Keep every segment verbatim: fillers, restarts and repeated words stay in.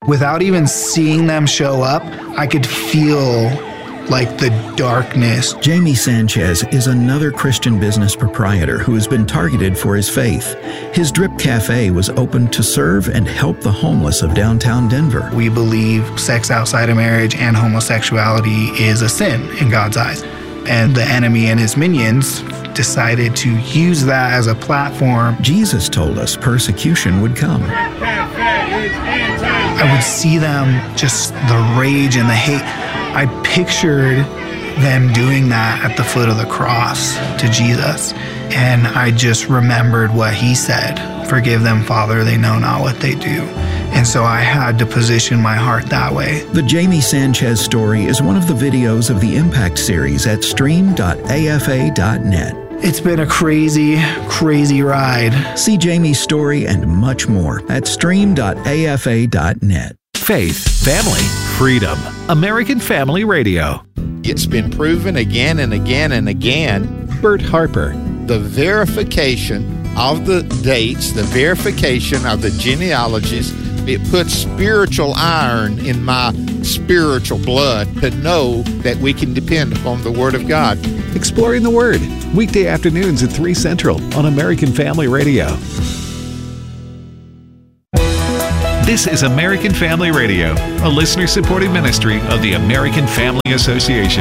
Without even seeing them show up, I could feel like the darkness. Jamie Sanchez is another Christian business proprietor who has been targeted for his faith. His Drip Cafe was opened to serve and help the homeless of downtown Denver. We believe sex outside of marriage and homosexuality is a sin in God's eyes. And the enemy and his minions decided to use that as a platform. Jesus told us persecution would come. I would see them, just the rage and the hate. I pictured them doing that at the foot of the cross to Jesus. And I just remembered what he said, "Forgive them, Father, they know not what they do." And so I had to position my heart that way. The Jamie Sanchez story is one of the videos of the Impact series at stream dot a f a dot net. It's been a crazy, crazy ride. See Jamie's story and much more at stream dot a f a dot net. Faith, family, freedom. American Family Radio. It's been proven again and again and again. Bert Harper. The verification of the dates, the verification of the genealogies, it puts spiritual iron in my spiritual blood to know that we can depend upon the Word of God. Exploring the Word, weekday afternoons at three Central on American Family Radio. This is American Family Radio, a listener-supported ministry of the American Family Association.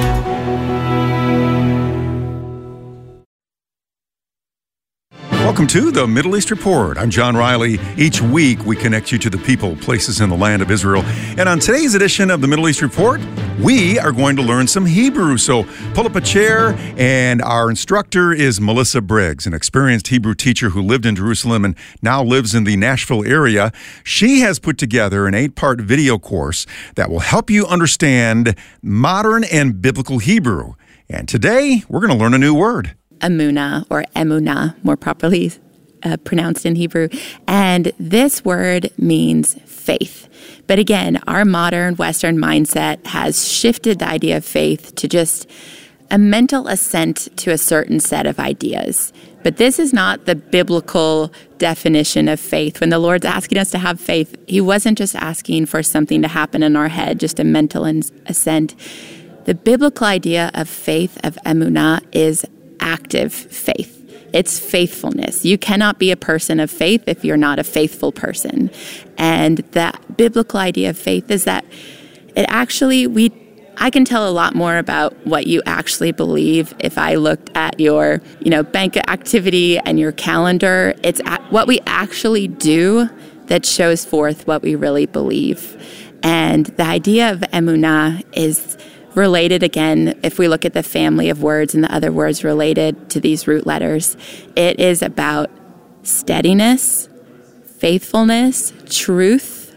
Welcome to the Middle East Report. I'm John Riley. Each week, we connect you to the people, places in the land of Israel. And on today's edition of the Middle East Report, we are going to learn some Hebrew. So pull up a chair, and our instructor is Melissa Briggs, an experienced Hebrew teacher who lived in Jerusalem and now lives in the Nashville area. She has put together an eight-part video course that will help you understand modern and biblical Hebrew. And today, we're going to learn a new word. Emunah, or emunah, more properly uh, pronounced in Hebrew. And this word means faith. But again, our modern Western mindset has shifted the idea of faith to just a mental assent to a certain set of ideas. But this is not the biblical definition of faith. When the Lord's asking us to have faith, he wasn't just asking for something to happen in our head, just a mental assent. The biblical idea of faith, of emunah, is active faith. It's faithfulness. You cannot be a person of faith if you're not a faithful person. And that biblical idea of faith is that it actually, we, I can tell a lot more about what you actually believe if I looked at your, you know, bank activity and your calendar. It's what we actually do that shows forth what we really believe. And the idea of emunah is related, again, if we look at the family of words and the other words related to these root letters, it is about steadiness, faithfulness, truth,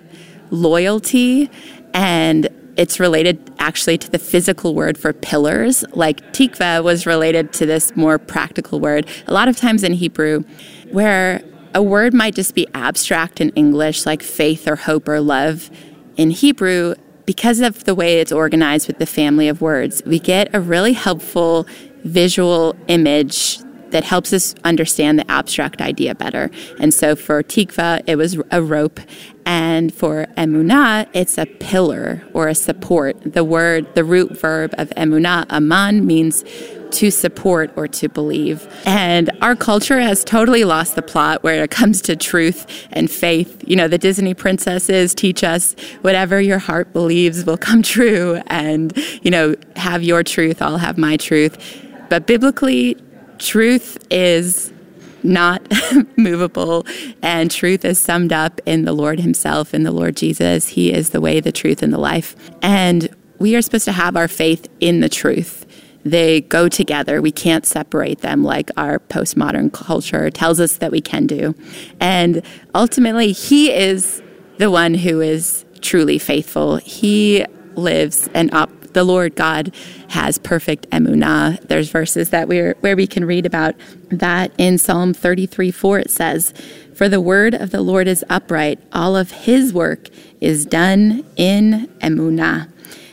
loyalty, and it's related actually to the physical word for pillars. Like tikva was related to this more practical word. A lot of times in Hebrew, where a word might just be abstract in English, like faith or hope or love, in Hebrew, because of the way it's organized with the family of words, we get a really helpful visual image that helps us understand the abstract idea better. And so for tikva, it was a rope. And for emunah, it's a pillar or a support. The word, the root verb of emunah, aman, means to support or to believe. And our culture has totally lost the plot where it comes to truth and faith. You know, the Disney princesses teach us whatever your heart believes will come true. And, you know, have your truth, I'll have my truth. But biblically, truth is not movable, and truth is summed up in the Lord himself, in the Lord Jesus. He is the way, the truth, and the life. And we are supposed to have our faith in the truth. They go together. We can't separate them like our postmodern culture tells us that we can do. And ultimately, he is the one who is truly faithful. He lives and up. The Lord God has perfect emunah. There's verses that we're where we can read about that in Psalm thirty-three four. It says, "For the word of the Lord is upright; all of his work is done in emunah."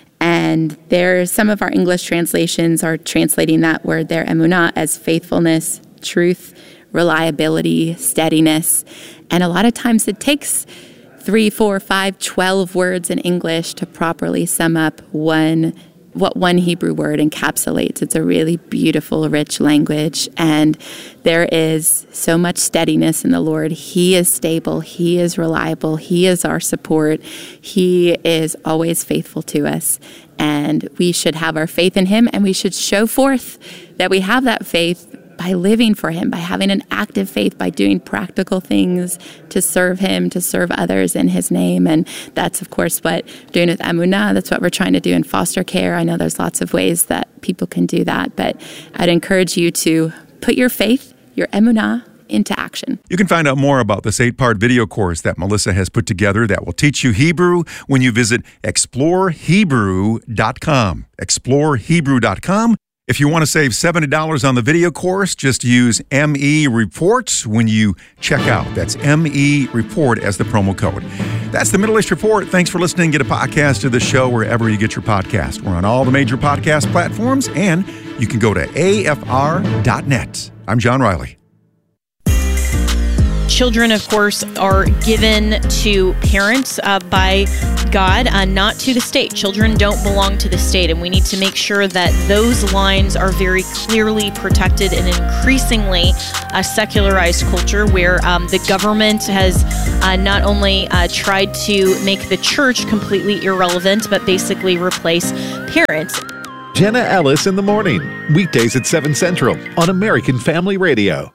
And there, some of our English translations are translating that word there, emunah, as faithfulness, truth, reliability, steadiness. And a lot of times it takes three, four, five, twelve words in English to properly sum up one what one Hebrew word encapsulates. It's a really beautiful, rich language, and there is so much steadiness in the Lord. He is stable. He is reliable. He is our support. He is always faithful to us, and we should have our faith in him, and we should show forth that we have that faith by living for him, by having an active faith, by doing practical things to serve him, to serve others in his name. And that's, of course, what we're doing with Emunah. That's what we're trying to do in foster care. I know there's lots of ways that people can do that, but I'd encourage you to put your faith, your Emunah, into action. You can find out more about this eight-part video course that Melissa has put together that will teach you Hebrew when you visit explore hebrew dot com. explore hebrew dot com. If you want to save seventy dollars on the video course, just use M E Report when you check out. That's M E Report as the promo code. That's the Middle East Report. Thanks for listening. Get a podcast of the show wherever you get your podcast. We're on all the major podcast platforms, and you can go to A F R dot net. I'm John Riley. Children, of course, are given to parents uh, by God, uh, not to the state. Children don't belong to the state, and we need to make sure that those lines are very clearly protected in an increasingly uh, secularized culture where um, the government has uh, not only uh, tried to make the church completely irrelevant, but basically replace parents. Jenna Ellis in the morning, weekdays at seven Central on American Family Radio.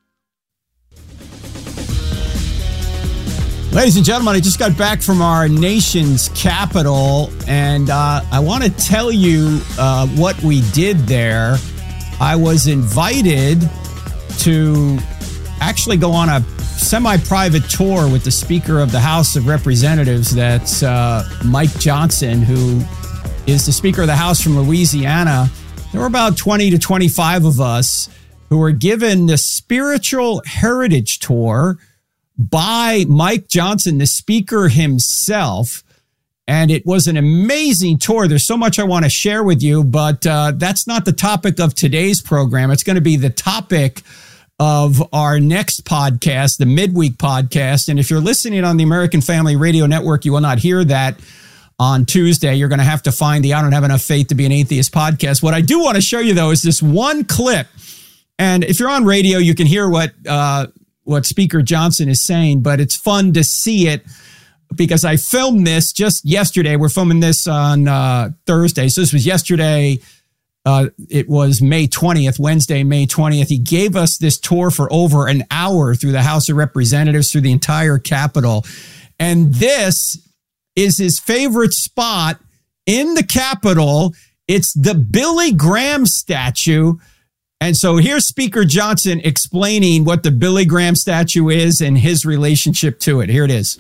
Ladies and gentlemen, I just got back from our nation's capital, and uh, I want to tell you uh, what we did there. I was invited to actually go on a semi-private tour with the Speaker of the House of Representatives. That's uh, Mike Johnson, who is the Speaker of the House from Louisiana. There were about twenty to twenty-five of us who were given the Spiritual Heritage Tour by Mike Johnson, the speaker himself. And it was an amazing tour. There's so much I want to share with you, but uh, that's not the topic of today's program. It's going to be the topic of our next podcast, the midweek podcast. And if you're listening on the American Family Radio Network, you will not hear that on Tuesday. You're going to have to find the I Don't Have Enough Faith to Be an Atheist podcast. What I do want to show you, though, is this one clip. And if you're on radio, you can hear what uh, what Speaker Johnson is saying, but it's fun to see it because I filmed this just yesterday. We're filming this on uh, Thursday. So this was yesterday. Uh, it was May twentieth, Wednesday, May twentieth. He gave us this tour for over an hour through the House of Representatives, through the entire Capitol. And this is his favorite spot in the Capitol. It's the Billy Graham statue. And so here's Speaker Johnson explaining what the Billy Graham statue is and his relationship to it. Here it is.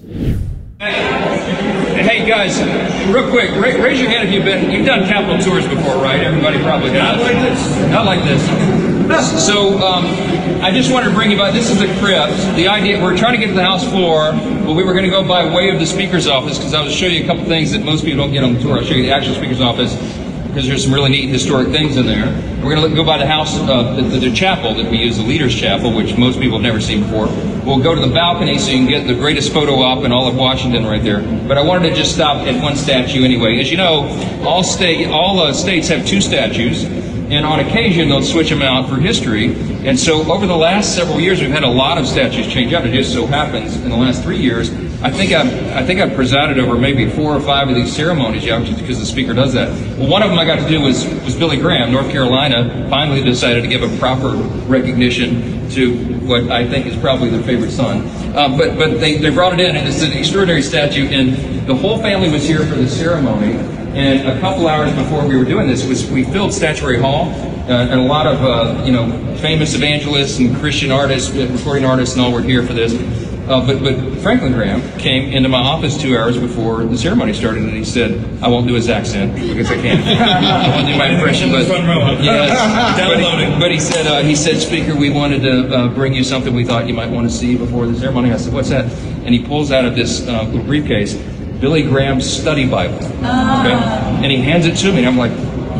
Hey guys, real quick, raise your hand if you've been, you've done Capitol tours before, right? Everybody probably does. Not like this. Not like this. So um, I just wanted to bring you by, this is the crypt. The idea, we're trying to get to the House floor, but we were going to go by way of the Speaker's office because I was show you a couple things that most people don't get on the tour. I'll show you the actual Speaker's office, because there's some really neat historic things in there. We're going to go by the house, uh, the, the chapel that we use, the Leader's Chapel, which most people have never seen before. We'll go to the balcony so you can get the greatest photo op in all of Washington right there. But I wanted to just stop at one statue anyway. As you know, all state, all uh, states have two statues, and on occasion they'll switch them out for history. And so over the last several years, we've had a lot of statues change out. It just so happens in the last three years, I think I've, I think I've presided over maybe four or five of these ceremonies, yeah, because the Speaker does that. Well, one of them I got to do was, was Billy Graham. North Carolina finally decided to give a proper recognition to what I think is probably their favorite son. Um, but but they, they brought it in, and it's an extraordinary statue, and the whole family was here for the ceremony. And a couple hours before we were doing this, was we filled Statuary Hall, uh, and a lot of uh, you know famous evangelists and Christian artists, recording artists, and all were here for this. Uh, but but Franklin Graham came into my office two hours before the ceremony started, and he said, "I won't do his accent because I can't. I won't do my impression." But yes, but, he, but he said, uh, he said, "Speaker, we wanted to uh, bring you something we thought you might want to see before the ceremony." I said, "What's that?" And he pulls out of this uh, briefcase Billy Graham's study Bible, okay, and he hands it to me, and I'm like,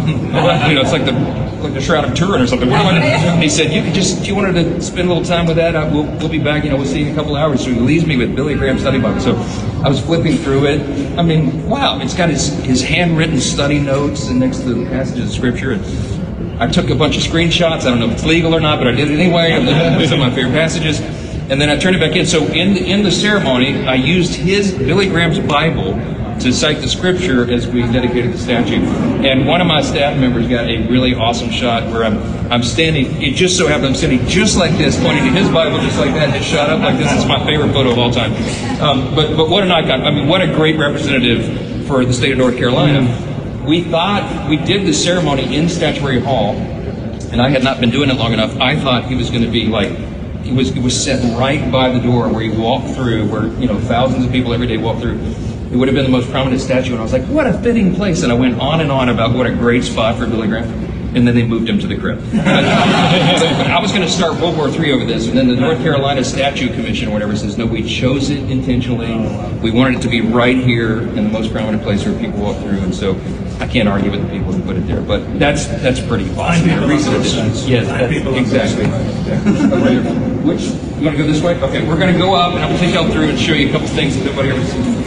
You know, it's like the like the Shroud of Turin or something. What am I gonna do? And he said, you could just, do you want to spend a little time with that? I, we'll, we'll be back, you know, we'll see you in a couple hours. So he leaves me with Billy Graham study Bible. So I was flipping through it. I mean, wow, it's got his, his handwritten study notes and next to the passages of Scripture. And I took a bunch of screenshots. I don't know if it's legal or not, but I did it anyway. It was some of my favorite passages. And then I turned it back in. So in the, in the ceremony, I used his, Billy Graham's Bible to cite the Scripture as we dedicated the statue. And one of my staff members got a really awesome shot where I'm I'm standing, it just so happened I'm standing just like this, pointing to his Bible just like that, and it shot up like this. It's my favorite photo of all time. Um, but, but what an icon. I mean, what a great representative for the state of North Carolina. We thought, we did the ceremony in Statuary Hall, and I had not been doing it long enough. I thought he was going to be like, It was it was set right by the door where you walk through, where, you know, thousands of people every day walk through. It would have been the most prominent statue, and I was like, what a fitting place. And I went on and on about what a great spot for Billy Graham. And then they moved him to the crypt. I was going to start World War Three over this, and then the North Carolina Statue Commission or whatever says, no, we chose it intentionally. We wanted it to be right here in the most prominent place where people walk through, and so I can't argue with the people who put it there. But that's that's pretty awesome. Recent additions. Yes, that's, exactly. Which, you want to go this way? Okay, we're going to go up, and I'm going to take y'all through and show you a couple things that nobody ever seen.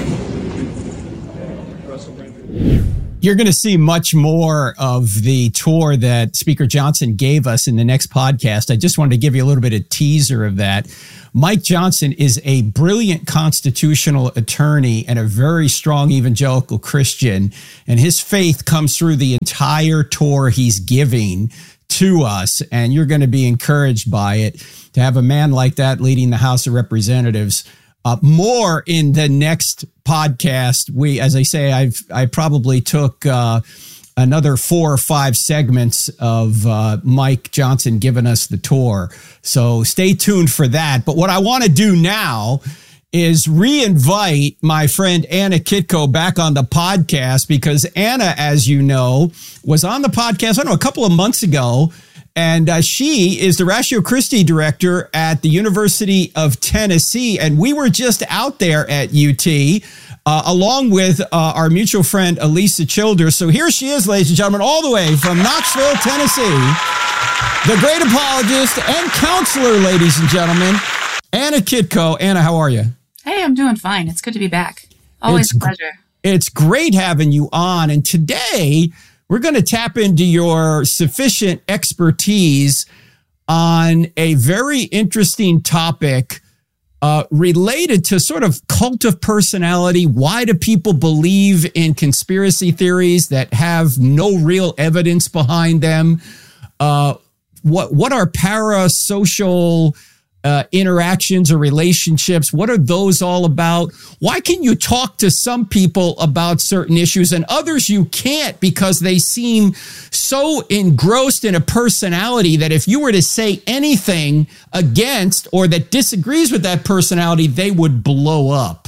You're going to see much more of the tour that Speaker Johnson gave us in the next podcast. I just wanted to give you a little bit of teaser of that. Mike Johnson is a brilliant constitutional attorney and a very strong evangelical Christian, and his faith comes through the entire tour he's giving to us, and you're going to be encouraged by it. To have a man like that leading the House of Representatives. Uh, more in the next podcast. We, as I say, I've I probably took uh, another four or five segments of uh, Mike Johnson giving us the tour. So stay tuned for that. But what I want to do now is re-invite my friend Anna Kitko back on the podcast, because Anna, as you know, was on the podcast, I don't know, a couple of months ago. And uh, she is the Ratio Christi director at the University of Tennessee. And we were just out there at U T, uh, along with uh, our mutual friend, Elisa Childers. So here she is, ladies and gentlemen, all the way from Knoxville, Tennessee, the great apologist and counselor, ladies and gentlemen, Anna Kitko. Anna, how are you? Hey, I'm doing fine. It's good to be back. Always it's, a pleasure. It's great having you on. And today, we're going to tap into your sufficient expertise on a very interesting topic uh, related to sort of cult of personality. Why do people believe in conspiracy theories that have no real evidence behind them? Uh, what what are parasocial Uh, interactions or relationships? What are those all about? Why can you talk to some people about certain issues and others you can't because they seem so engrossed in a personality that if you were to say anything against or that disagrees with that personality, they would blow up?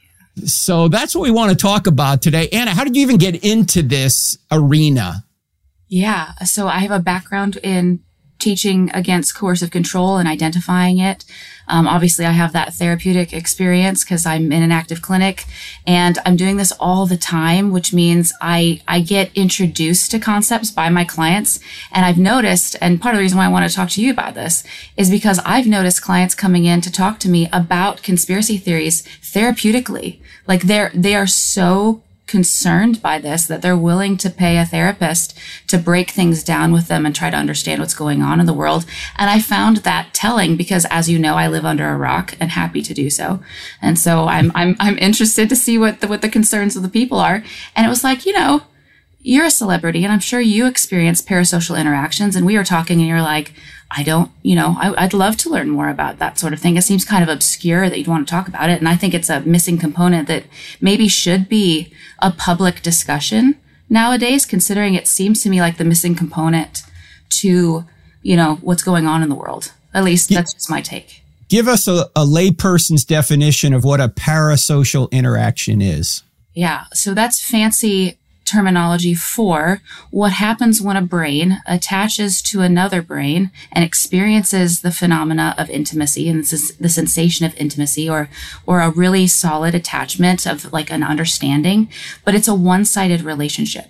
So that's what we want to talk about today. Anna, how did you even get into this arena? Yeah, so I have a background in teaching against coercive control and identifying it. Um, obviously, I have that therapeutic experience because I'm in an active clinic, and I'm doing this all the time, which means I, I get introduced to concepts by my clients. And I've noticed, and part of the reason why I want to talk to you about this is because I've noticed clients coming in to talk to me about conspiracy theories therapeutically. Like they're, they are so concerned by this that they're willing to pay a therapist to break things down with them and try to understand what's going on in the world. And I found that telling because, as you know, I live under a rock and happy to do so. And so I'm I'm I'm interested to see what the what the concerns of the people are. And it was like, you know, you're a celebrity, and I'm sure you experience parasocial interactions. And we were talking, and you're like, I don't, you know, I, I'd love to learn more about that sort of thing. It seems kind of obscure that you'd want to talk about it. And I think it's a missing component that maybe should be a public discussion nowadays, considering it seems to me like the missing component to, you know, what's going on in the world. At least that's just my take. Give us a, a layperson's definition of what a parasocial interaction is. Yeah. So that's fancy terminology for what happens when a brain attaches to another brain and experiences the phenomena of intimacy and the sensation of intimacy, or or a really solid attachment of like an understanding, but it's a one-sided relationship.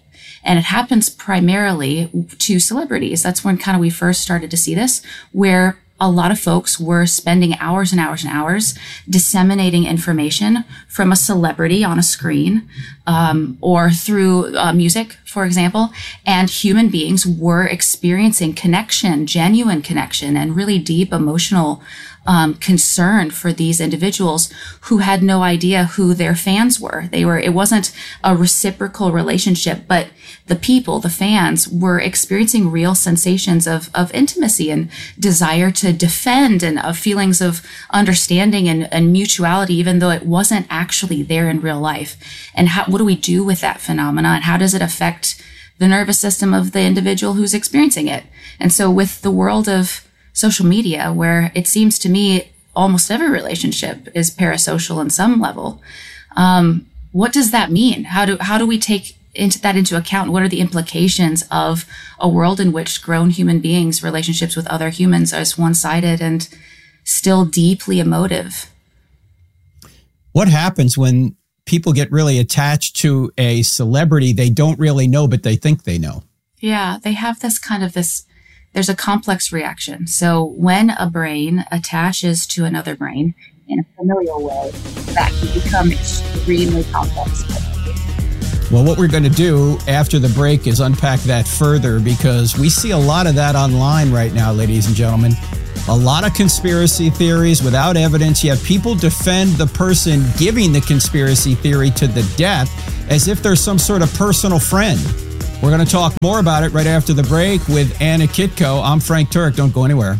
And it happens primarily to celebrities. That's when kind of we first started to see this, where a lot of folks were spending hours and hours and hours disseminating information from a celebrity on a screen, um, or through uh, music, for example. And human beings were experiencing connection, genuine connection, and really deep emotional um, concern for these individuals who had no idea who their fans were. They were, it wasn't a reciprocal relationship, but the people, the fans, were experiencing real sensations of, of intimacy and desire to defend, and of feelings of understanding and, and mutuality, even though it wasn't actually there in real life. And how, what do we do with that phenomena, and how does it affect the nervous system of the individual who's experiencing it? And so with the world of social media, where it seems to me almost every relationship is parasocial in some level, um, what does that mean? How do how do we take into that into account? What are the implications of a world in which grown human beings' relationships with other humans are one-sided and still deeply emotive? What happens when people get really attached to a celebrity they don't really know, but they think they know? Yeah, they have this kind of this, there's a complex reaction. So when a brain attaches to another brain in a familial way, that can become extremely complex. Well, what we're going to do after the break is unpack that further, because we see a lot of that online right now, ladies and gentlemen. A lot of conspiracy theories without evidence, yet people defend the person giving the conspiracy theory to the death as if they're some sort of personal friend. We're going to talk more about it right after the break with Anna Kitko. I'm Frank Turk. Don't go anywhere.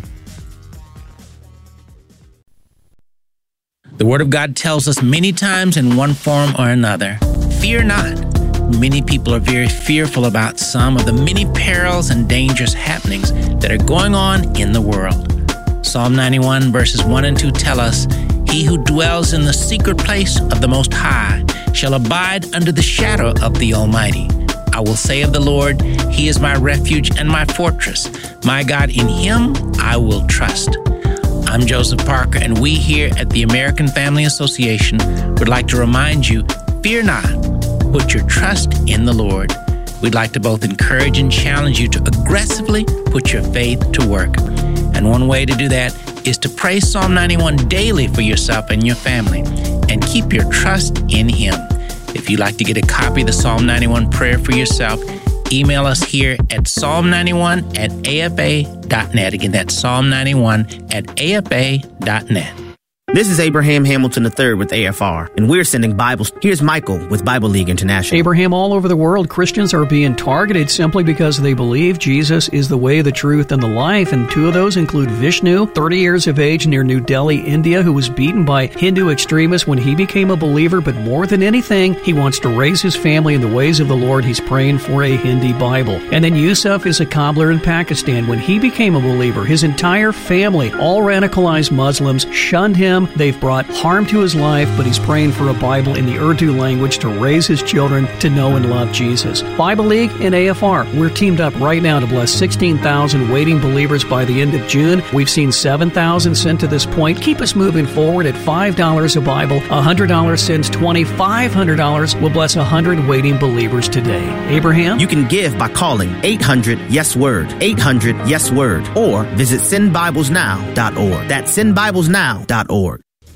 The Word of God tells us many times in one form or another, fear not. Many people are very fearful about some of the many perils and dangerous happenings that are going on in the world. Psalm ninety-one verses one and two tell us, he who dwells in the secret place of the Most High shall abide under the shadow of the Almighty. I will say of the Lord, he is my refuge and my fortress. My God, in him I will trust. I'm Joseph Parker, and we here at the American Family Association would like to remind you, fear not. Put your trust in the Lord. We'd like to both encourage and challenge you to aggressively put your faith to work. And one way to do that is to pray Psalm ninety-one daily for yourself and your family, and keep your trust in him. If you'd like to get a copy of the Psalm ninety-one prayer for yourself, email us here at psalm ninety-one at a f a dot net. Again, that's psalm ninety-one at a f a dot net. This is Abraham Hamilton the third with A F R, and we're sending Bibles. Here's Michael with Bible League International. Abraham, all over the world, Christians are being targeted simply because they believe Jesus is the way, the truth, and the life. And two of those include Vishnu, thirty years of age, near New Delhi, India, who was beaten by Hindu extremists when he became a believer. But more than anything, he wants to raise his family in the ways of the Lord. He's praying for a Hindi Bible. And then Yusuf is a cobbler in Pakistan. When he became a believer, his entire family, all radicalized Muslims, shunned him. They've brought harm to his life, but he's praying for a Bible in the Urdu language to raise his children to know and love Jesus. Bible League and A F R, we're teamed up right now to bless sixteen thousand waiting believers by the end of June. We've seen seven thousand sent to this point. Keep us moving forward at five dollars a Bible. one hundred dollars sends twenty. five hundred dollars will bless one hundred waiting believers today. Abraham? You can give by calling eight hundred yes word, eight hundred yes word, or visit send bibles now dot org. That's send bibles now dot org.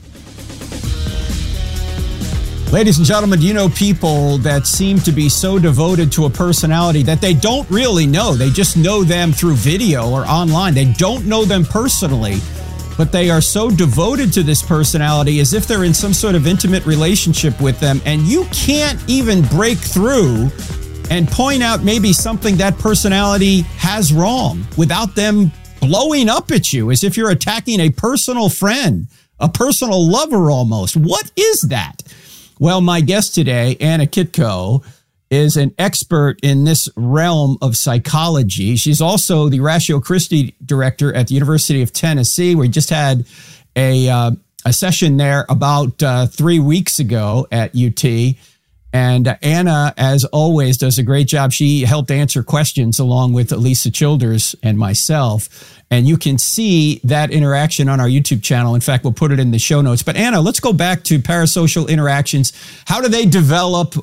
Ladies and gentlemen, do you know people that seem to be so devoted to a personality that they don't really know? They just know them through video or online. They don't know them personally, but they are so devoted to this personality as if they're in some sort of intimate relationship with them, and you can't even break through and point out maybe something that personality has wrong without them blowing up at you as if you're attacking a personal friend, a personal lover almost. What is that? Well, my guest today, Anna Kitko, is an expert in this realm of psychology. She's also the Ratio Christi director at the University of Tennessee. We just had a uh, a session there about uh, three weeks ago at U T. And uh, Anna, as always, does a great job. She helped answer questions along with Lisa Childers and myself. And you can see that interaction on our YouTube channel. In fact, we'll put it in the show notes. But Anna, let's go back to parasocial interactions. How do they develop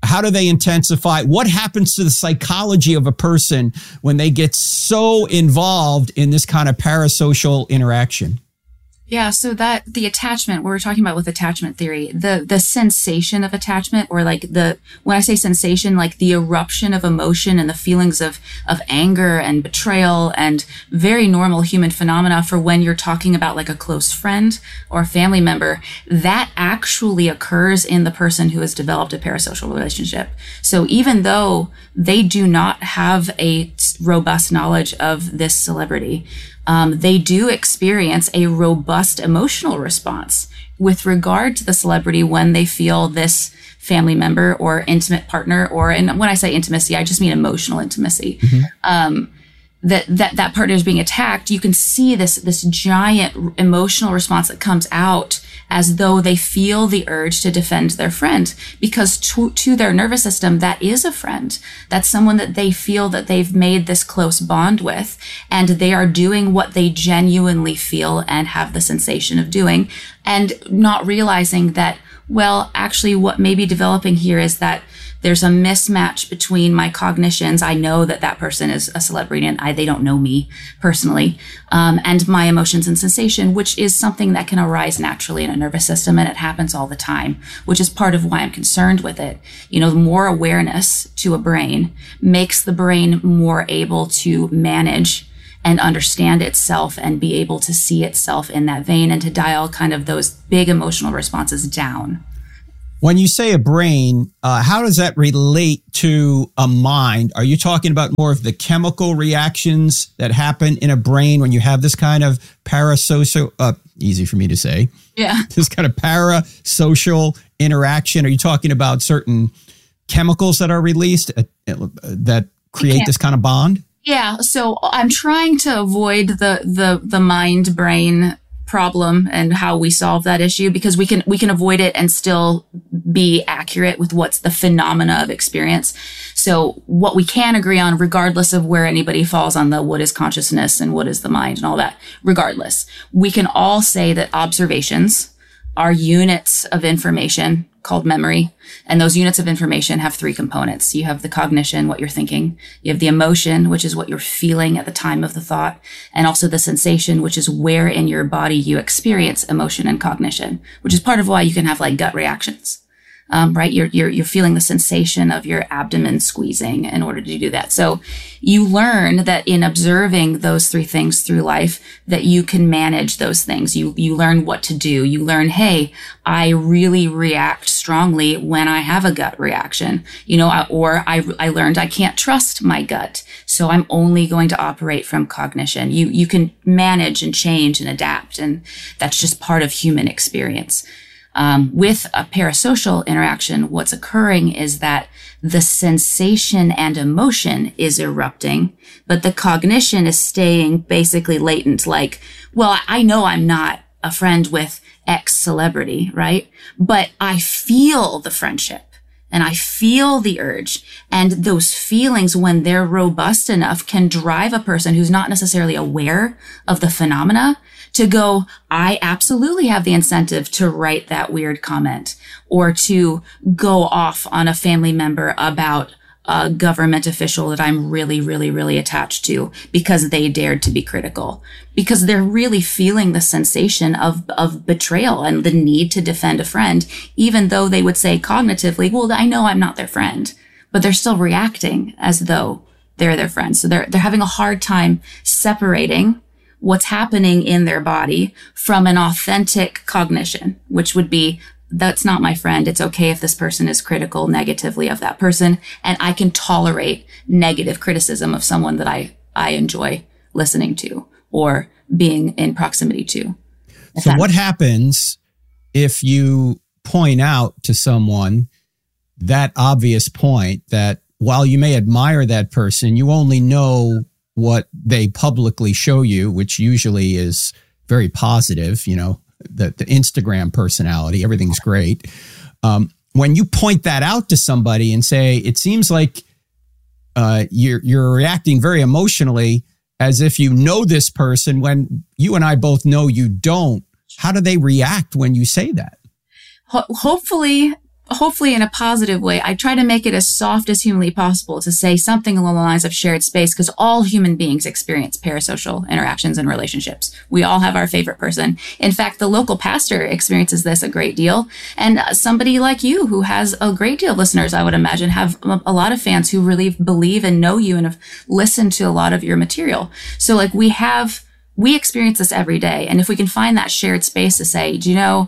How do they intensify? What happens to the psychology of a person when they get so involved in this kind of parasocial interaction? Yeah, so that the attachment, what we're talking about with attachment theory, the the sensation of attachment, or like the, when I say sensation, like the eruption of emotion and the feelings of, of anger and betrayal and very normal human phenomena for when you're talking about like a close friend or a family member, that actually occurs in the person who has developed a parasocial relationship. So even though they do not have a robust knowledge of this celebrity, Um, they do experience a robust emotional response with regard to the celebrity when they feel this family member or intimate partner, or, and when I say intimacy, I just mean emotional intimacy. Mm-hmm. Um, that, that, that partner is being attacked. You can see this, this giant emotional response that comes out as though they feel the urge to defend their friend, because to, to their nervous system, that is a friend. That's someone that they feel that they've made this close bond with, and they are doing what they genuinely feel and have the sensation of doing, and not realizing that, well, actually what may be developing here is that there's a mismatch between my cognitions. I know that that person is a celebrity and I, they don't know me personally. Um, and my emotions and sensation, which is something that can arise naturally in a nervous system. And it happens all the time, which is part of why I'm concerned with it. You know, more awareness to a brain makes the brain more able to manage and understand itself and be able to see itself in that vein and to dial kind of those big emotional responses down. When you say a brain, uh, how does that relate to a mind? Are you talking about more of the chemical reactions that happen in a brain when you have this kind of parasocial, uh, easy for me to say, yeah, this kind of parasocial interaction? Are you talking about certain chemicals that are released uh, that create this kind of bond? Yeah. So I'm trying to avoid the, the, the mind brain problem and how we solve that issue, because we can we can avoid it and still be accurate with what's the phenomena of experience. So what we can agree on, regardless of where anybody falls on the what is consciousness and what is the mind and all that, regardless, we can all say that observations are units of information called memory. And those units of information have three components. You have the cognition, what you're thinking. You have the emotion, which is what you're feeling at the time of the thought. And also the sensation, which is where in your body you experience emotion and cognition, which is part of why you can have like gut reactions. Um, right? You're, you're, you're feeling the sensation of your abdomen squeezing in order to do that. So you learn that in observing those three things through life, that you can manage those things. You, you learn what to do. You learn, hey, I really react strongly when I have a gut reaction, you know, or I, I learned I can't trust my gut. So I'm only going to operate from cognition. You, you can manage and change and adapt. And that's just part of human experience. Um, with a parasocial interaction, what's occurring is that the sensation and emotion is erupting, but the cognition is staying basically latent. Like, well, I know I'm not a friend with X celebrity, right? But I feel the friendship and I feel the urge. And those feelings, when they're robust enough, can drive a person who's not necessarily aware of the phenomena to go, I absolutely have the incentive to write that weird comment, or to go off on a family member about a government official that I'm really, really, really attached to because they dared to be critical, because they're really feeling the sensation of, of betrayal and the need to defend a friend, even though they would say cognitively, well, I know I'm not their friend, but they're still reacting as though they're their friend. So they're, they're having a hard time separating what's happening in their body from an authentic cognition, which would be, that's not my friend. It's okay if this person is critical negatively of that person. And I can tolerate negative criticism of someone that I, I enjoy listening to or being in proximity to. So what happens if you point out to someone that obvious point that while you may admire that person, you only know what they publicly show you, which usually is very positive, you know, the, the Instagram personality, everything's great. Um, when you point that out to somebody and say, it seems like uh, you're, you're reacting very emotionally as if you know this person when you and I both know you don't, how do they react when you say that? Ho- hopefully, hopefully in a positive way, I try to make it as soft as humanly possible to say something along the lines of shared space, because all human beings experience parasocial interactions and relationships. We all have our favorite person. In fact, the local pastor experiences this a great deal. And somebody like you who has a great deal of listeners, I would imagine, have a lot of fans who really believe and know you and have listened to a lot of your material. So like we have, we experience this every day. And if we can find that shared space to say, do you know,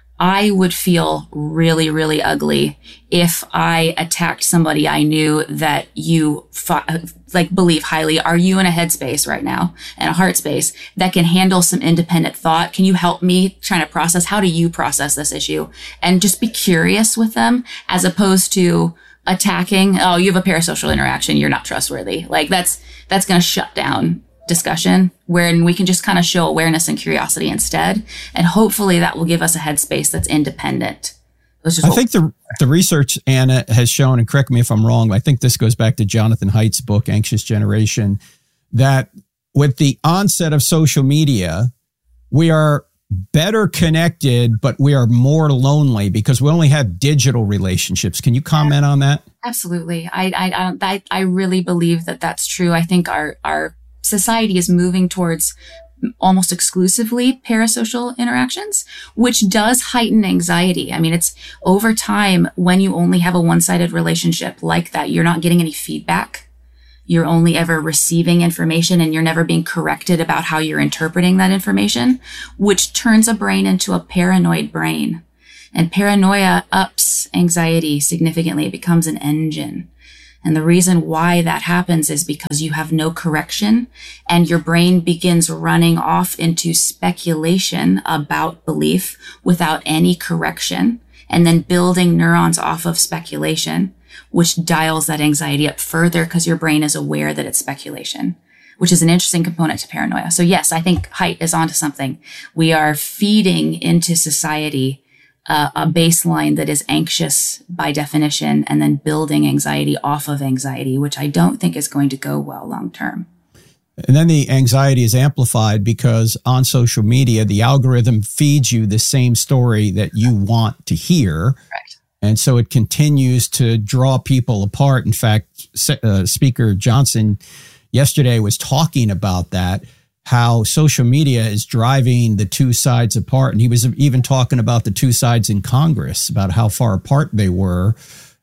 I would feel really, really ugly if I attacked somebody I knew that you fought, like believe highly. Are you in a headspace right now and a heart space that can handle some independent thought? Can you help me trying to process? How do you process this issue? And just be curious with them as opposed to attacking. Oh, you have a parasocial interaction. You're not trustworthy. Like that's, that's going to shut down discussion, wherein we can just kind of show awareness and curiosity instead. And hopefully that will give us a headspace that's independent. I think the the research, Anna, has shown, and correct me if I'm wrong, I think this goes back to Jonathan Haidt's book, Anxious Generation, that with the onset of social media, we are better connected, but we are more lonely because we only have digital relationships. Can you comment on that? Absolutely. I I I, I really believe that that's true. I think our our society is moving towards almost exclusively parasocial interactions, which does heighten anxiety. I mean, it's over time when you only have a one-sided relationship like that, you're not getting any feedback. You're only ever receiving information and you're never being corrected about how you're interpreting that information, which turns a brain into a paranoid brain. And paranoia ups anxiety significantly. It becomes an engine. And the reason why that happens is because you have no correction and your brain begins running off into speculation about belief without any correction, and then building neurons off of speculation, which dials that anxiety up further because your brain is aware that it's speculation, which is an interesting component to paranoia. So yes, I think Haidt is onto something. We are feeding into society Uh, a baseline that is anxious by definition, and then building anxiety off of anxiety, which I don't think is going to go well long term. And then the anxiety is amplified because on social media, the algorithm feeds you the same story that you want to hear. Correct. And so it continues to draw people apart. In fact, uh, Speaker Johnson yesterday was talking about that, how social media is driving the two sides apart. And he was even talking about the two sides in Congress, about how far apart they were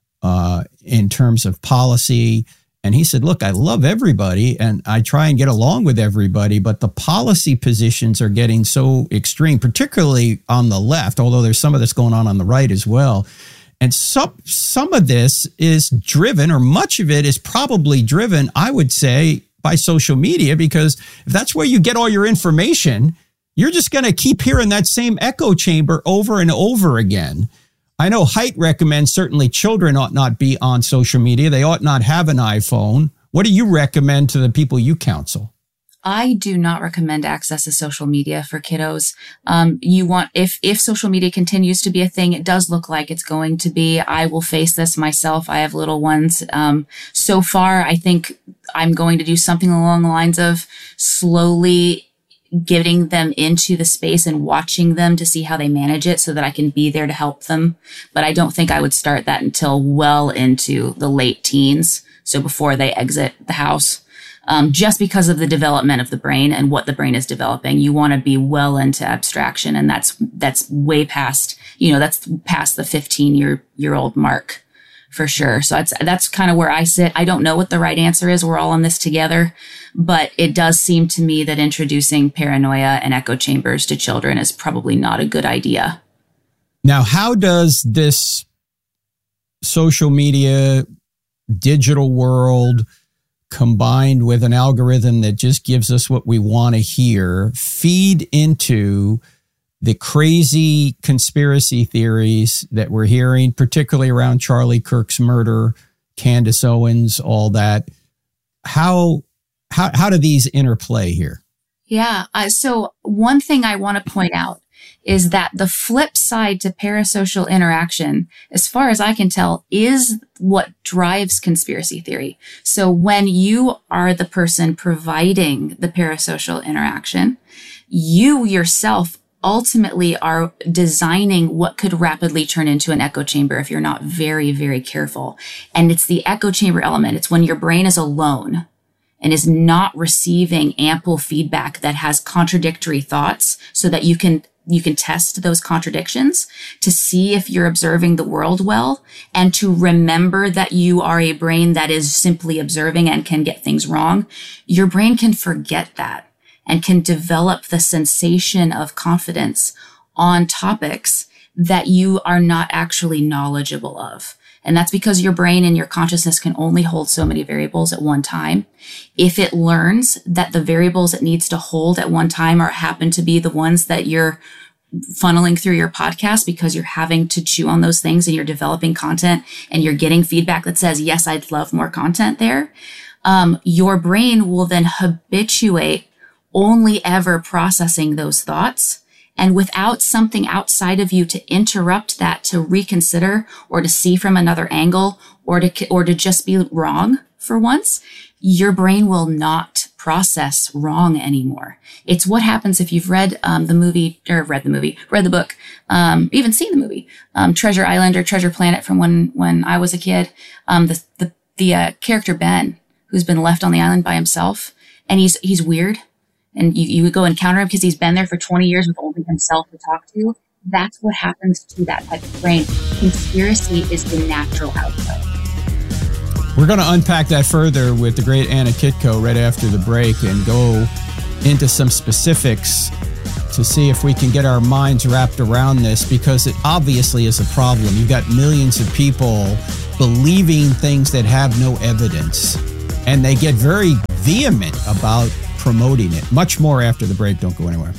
uh, in terms of policy. And he said, look, I love everybody and I try and get along with everybody, but the policy positions are getting so extreme, particularly on the left, although there's some of this going on on the right as well. And some, some of this is driven, or much of it is probably driven, I would say, by social media, because if that's where you get all your information, you're just going to keep hearing that same echo chamber over and over again. I know Haidt recommends certainly children ought not be on social media. They ought not have an iPhone. What do you recommend to the people you counsel? I do not recommend access to social media for kiddos. Um, you want, if, if social media continues to be a thing, it does look like it's going to be. I will face this myself. I have little ones. Um, so far, I think I'm going to do something along the lines of slowly getting them into the space and watching them to see how they manage it so that I can be there to help them. But I don't think I would start that until well into the late teens. So before they exit the house. Um, just because of the development of the brain and what the brain is developing, you want to be well into abstraction. And that's, that's way past, you know, that's past the fifteen year, year old mark for sure. So that's, that's kind of where I sit. I don't know what the right answer is. We're all in this together, but it does seem to me that introducing paranoia and echo chambers to children is probably not a good idea. Now, how does this social media, digital world, combined with an algorithm that just gives us what we want to hear, feed into the crazy conspiracy theories that we're hearing, particularly around Charlie Kirk's murder, Candace Owens, all that? How how how do these interplay here? Yeah. Uh, so one thing I want to point out is that the flip side to parasocial interaction, as far as I can tell, is what drives conspiracy theory. So when you are the person providing the parasocial interaction, you yourself ultimately are designing what could rapidly turn into an echo chamber if you're not very, very careful. And it's the echo chamber element. It's when your brain is alone and is not receiving ample feedback that has contradictory thoughts so that you can you can test those contradictions to see if you're observing the world well, and to remember that you are a brain that is simply observing and can get things wrong. Your brain can forget that and can develop the sensation of confidence on topics that you are not actually knowledgeable of. And that's because your brain and your consciousness can only hold so many variables at one time. If it learns that the variables it needs to hold at one time are happen to be the ones that you're funneling through your podcast because you're having to chew on those things and you're developing content and you're getting feedback that says, yes, I'd love more content there. Um, your brain will then habituate only ever processing those thoughts. And without something outside of you to interrupt that, to reconsider or to see from another angle or to, or to just be wrong for once, your brain will not process wrong anymore. It's what happens if you've read um, the movie or read the movie, read the book, um, even seen the movie, um, Treasure Island or Treasure Planet from when, when I was a kid. Um, the, the, the, uh, character Ben, who's been left on the island by himself, and he's, he's weird. And you, you would go encounter him because he's been there for twenty years with only himself to talk to. That's what happens to that type of brain. Conspiracy is the natural outcome. We're going to unpack that further with the great Anna Kitko right after the break and go into some specifics to see if we can get our minds wrapped around this, because it obviously is a problem. You've got millions of people believing things that have no evidence, and they get very vehement about promoting it. Much more after the break. Don't go anywhere.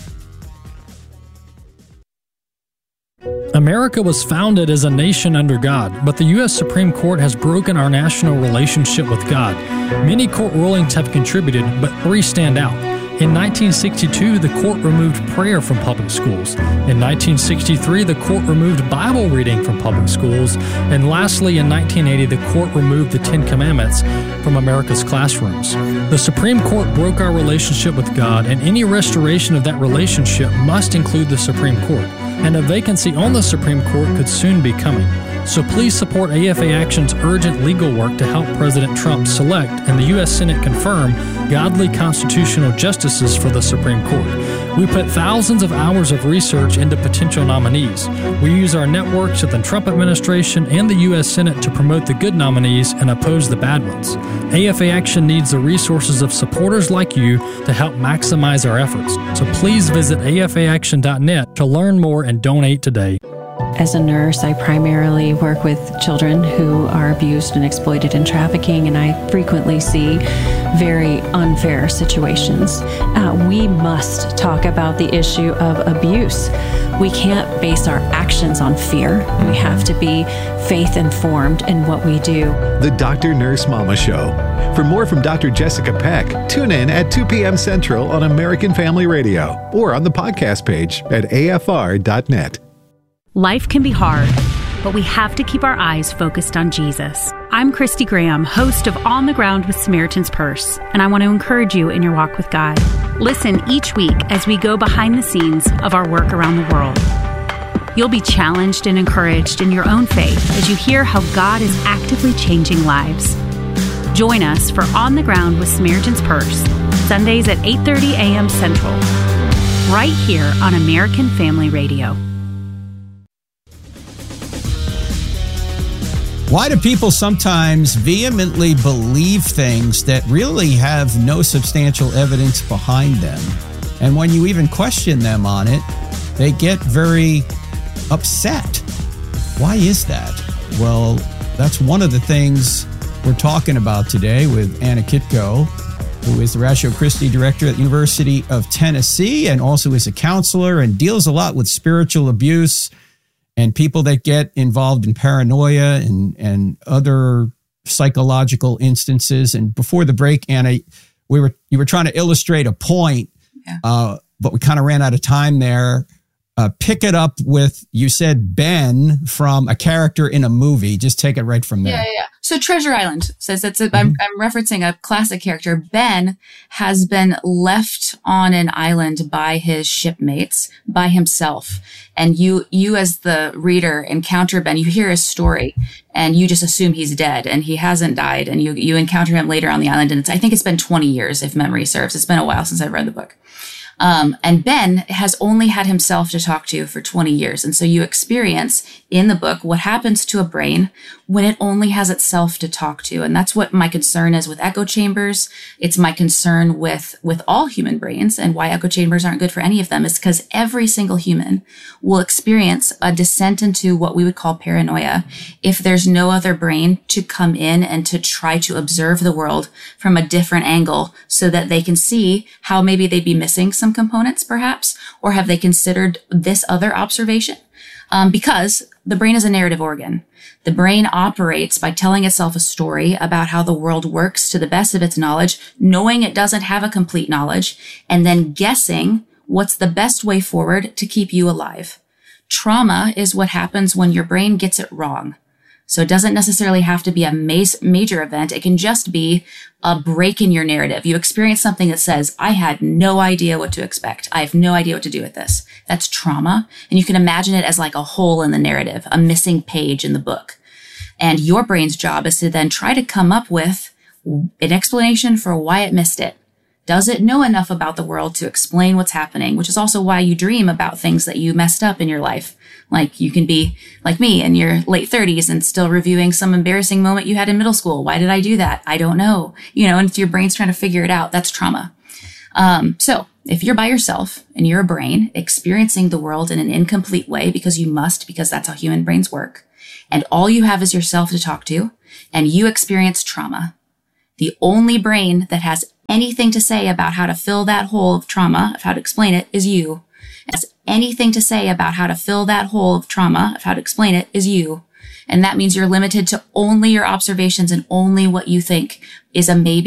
America was founded as a nation under God, but the U S Supreme Court has broken our national relationship with God. Many court rulings have contributed, but three stand out. In nineteen sixty-two, the court removed prayer from public schools. In nineteen sixty-three, the court removed Bible reading from public schools. And lastly, in nineteen eighty, the court removed the Ten Commandments from America's classrooms. The Supreme Court broke our relationship with God, and any restoration of that relationship must include the Supreme Court. And a vacancy on the Supreme Court could soon be coming. So please support A F A Action's urgent legal work to help President Trump select and the U S Senate confirm godly constitutional justices for the Supreme Court. We put thousands of hours of research into potential nominees. We use our networks at the Trump administration and the U S Senate to promote the good nominees and oppose the bad ones. A F A Action needs the resources of supporters like you to help maximize our efforts. So please visit A F A action dot net to learn more and donate today. As a nurse, I primarily work with children who are abused and exploited in trafficking, and I frequently see very unfair situations. Uh, we must talk about the issue of abuse. We can't base our actions on fear. We have to be faith-informed in what we do. The Doctor Nurse Mama Show. For more from Doctor Jessica Peck, tune in at two p.m. Central on American Family Radio or on the podcast page at A F R dot net. Life can be hard, but we have to keep our eyes focused on Jesus. I'm Christy Graham, host of On the Ground with Samaritan's Purse, and I want to encourage you in your walk with God. Listen each week as we go behind the scenes of our work around the world. You'll be challenged and encouraged in your own faith as you hear how God is actively changing lives. Join us for On the Ground with Samaritan's Purse, Sundays at eight thirty a.m. Central, right here on American Family Radio. Why do people sometimes vehemently believe things that really have no substantial evidence behind them? And when you even question them on it, they get very upset. Why is that? Well, that's one of the things we're talking about today with Anna Kitko, who is the Ratio Christi Director at the University of Tennessee and also is a counselor and deals a lot with spiritual abuse and people that get involved in paranoia and, and other psychological instances. And before the break, Anna, we were you were trying to illustrate a point, yeah. uh, but we kind of ran out of time there uh, pick it up with, you said Ben from a character in a movie. Just take it right from there. Yeah, yeah, yeah. So Treasure Island says that's a, mm-hmm. I'm, I'm referencing a classic character. Ben has been left on an island by his shipmates, by himself. And you, you as the reader encounter Ben, you hear his story and you just assume he's dead and he hasn't died. And you, you encounter him later on the island. And it's, I think it's been twenty years if memory serves. It's been a while since I've read the book. Um, and Ben has only had himself to talk to for twenty years. And so you experience in the book what happens to a brain when it only has itself to talk to. And that's what my concern is with echo chambers. It's my concern with, with all human brains, and why echo chambers aren't good for any of them is because every single human will experience a descent into what we would call paranoia if there's no other brain to come in and to try to observe the world from a different angle so that they can see how maybe they'd be missing some components perhaps, or have they considered this other observation? Um, because the brain is a narrative organ. The brain operates by telling itself a story about how the world works to the best of its knowledge, knowing it doesn't have a complete knowledge, and then guessing what's the best way forward to keep you alive. Trauma is what happens when your brain gets it wrong. So it doesn't necessarily have to be a major event. It can just be a break in your narrative. You experience something that says, I had no idea what to expect. I have no idea what to do with this. That's trauma. And you can imagine it as like a hole in the narrative, a missing page in the book. And your brain's job is to then try to come up with an explanation for why it missed it. Does it know enough about the world to explain what's happening? Which is also why you dream about things that you messed up in your life. Like you can be like me in your late thirties and still reviewing some embarrassing moment you had in middle school. Why did I do that? I don't know. You know, and if your brain's trying to figure it out, that's trauma. Um, so if you're by yourself and you're a brain experiencing the world in an incomplete way because you must, because that's how human brains work, and all you have is yourself to talk to, and you experience trauma, the only brain that has anything to say about how to fill that hole of trauma, of how to explain it, is you. Has anything to say about how to fill that hole of trauma, of how to explain it, is you. And that means you're limited to only your observations and only what you think is a maybe